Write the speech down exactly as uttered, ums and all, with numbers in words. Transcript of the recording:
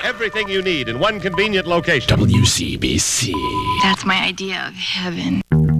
Everything you need in one convenient location. W C B C. That's my idea of heaven.